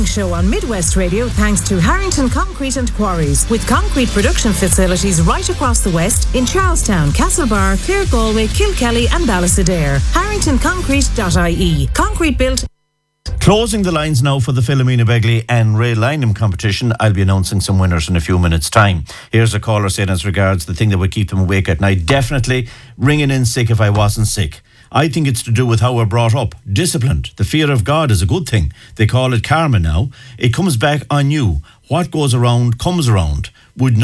show on Midwest Radio thanks to Harrington Concrete and Quarries, with concrete production facilities right across the West in Charlestown, Castlebar, Clare Galway, Kilkelly and Ballysadare. HarringtonConcrete.ie. Concrete built. Closing the lines now for the Philomena Begley and Ray Lynham competition. I'll be announcing some winners in a few minutes' time. Here's a caller saying, as regards the thing that would keep them awake at night, definitely ringing in sick if I wasn't sick. I think it's to do with how we're brought up. Disciplined. The fear of God is a good thing. They call it karma now. It comes back on you. What goes around comes around. Would